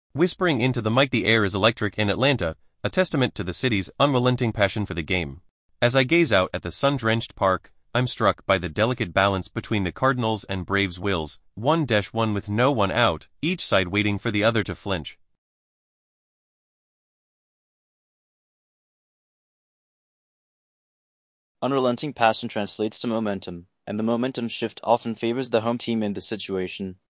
whispering into the mic, "The air is electric in Atlanta, a testament to the city's unrelenting passion for the game." As I gaze out at the sun-drenched park, I'm struck by the delicate balance between the Cardinals' and Braves' wills, 1-1 with no one out, each side waiting for the other to flinch. Unrelenting passion translates to momentum, and the momentum shift often favors the home team in this situation.